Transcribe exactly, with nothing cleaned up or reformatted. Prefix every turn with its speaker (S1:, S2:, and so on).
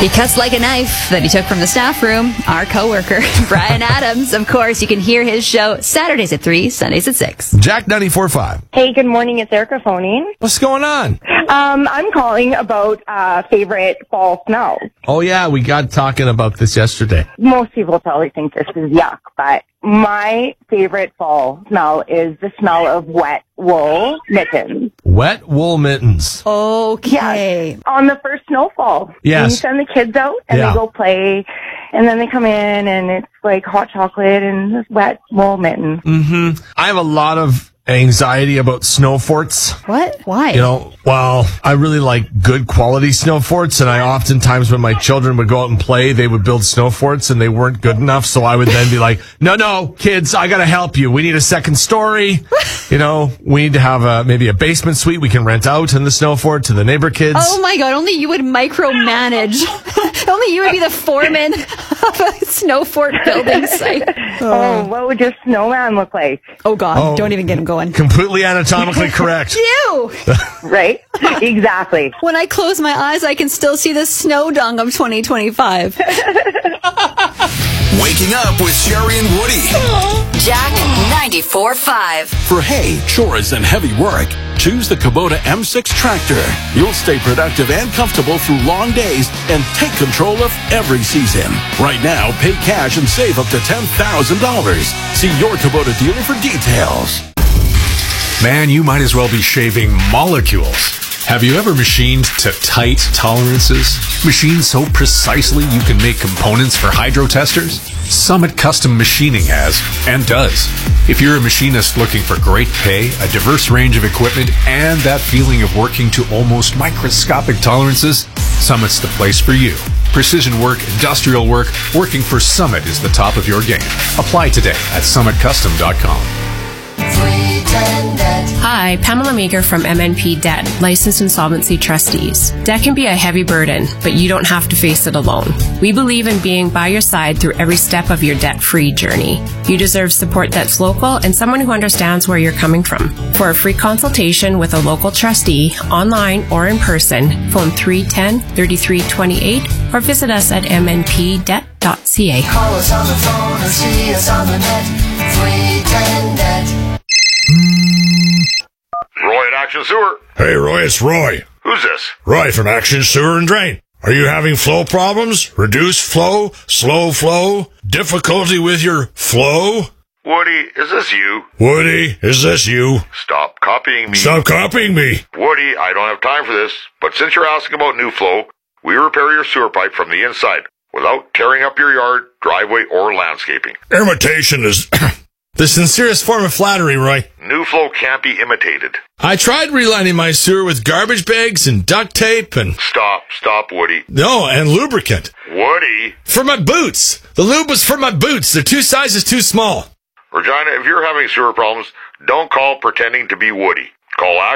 S1: He cuts like a knife that he took from the staff room. Our coworker, Brian Adams. Of course, you can hear his show Saturdays at three, Sundays at six.
S2: Jack ninety-four point five.
S3: Hey, good morning. It's Erica phoning.
S2: What's going on?
S3: Um, I'm calling about uh, favorite fall smells.
S2: Oh, yeah, we got talking about this yesterday.
S3: Most people probably think this is yuck, but my favorite fall smell is the smell of wet wool mittens.
S2: Wet wool mittens.
S1: Okay.
S3: Yes. On the first snowfall.
S2: Yes.
S3: When you send the kids out and
S2: Yeah.
S3: they go play, and then they come in and it's like hot chocolate and this wet wool mittens.
S2: Mm-hmm. I have a lot of anxiety about snow forts.
S1: What? Why?
S2: You know, well, I really like good quality snow forts, and I oftentimes, when my children would go out and play, they would build snow forts, and they weren't good enough, so I would then be like, no, no, kids, I gotta help you. We need a second story. You know, we need to have a, maybe a basement suite we can rent out in the snow fort to the neighbor kids.
S1: Oh my God, only you would micromanage. Only you would be the foreman of a snow fort building site.
S3: Oh, what would your snowman look like?
S1: Oh God,
S2: Oh.
S1: don't even get him going.
S2: Completely anatomically correct.
S1: Ew!
S3: Right? Exactly.
S1: When I close my eyes, I can still see the snow dung of twenty twenty-five.
S4: Waking up with Sherry and Woody.
S5: Jack ninety-four point five.
S6: For hay, chores, and heavy work, choose the Kubota M six tractor. You'll stay productive and comfortable through long days and take control of every season. Right now, pay cash and save up to ten thousand dollars. See your Kubota dealer for details.
S7: Man, you might as well be shaving molecules. Have you ever machined to tight tolerances? Machined so precisely you can make components for hydro testers? Summit Custom Machining has, and does. If you're a machinist looking for great pay, a diverse range of equipment, and that feeling of working to almost microscopic tolerances, Summit's the place for you. Precision work, industrial work, working for Summit is the top of your game. Apply today at summit custom dot com.
S8: Hi, Pamela Meager from M N P Debt, Licensed Insolvency Trustees. Debt can be a heavy burden, but you don't have to face it alone. We believe in being by your side through every step of your debt-free journey. You deserve support that's local and someone who understands where you're coming from. For a free consultation with a local trustee, online or in person, phone three one zero, three three two eight or visit us at m n p debt dot c a.
S9: Call us on the phone or see us on the net. three ten net.
S10: Roy at Action Sewer.
S11: Hey, Roy, it's Roy.
S10: Who's this?
S11: Roy from Action Sewer and Drain. Are you having flow problems? Reduced flow? Slow flow? Difficulty with your flow?
S10: Woody, is this you?
S11: Woody, is this you?
S10: Stop copying me.
S11: Stop copying me.
S10: Woody, I don't have time for this, but since you're asking about new flow, we repair your sewer pipe from the inside without tearing up your yard, driveway, or landscaping.
S11: Imitation is the sincerest form of flattery, Roy.
S10: New flow can't be imitated.
S11: I tried relining my sewer with garbage bags and duct tape and...
S10: Stop, stop, Woody.
S11: No, and lubricant.
S10: Woody.
S11: For my boots. The lube was for my boots. They're two sizes too small.
S10: Regina, if you're having sewer problems, don't call pretending to be Woody. Call Action.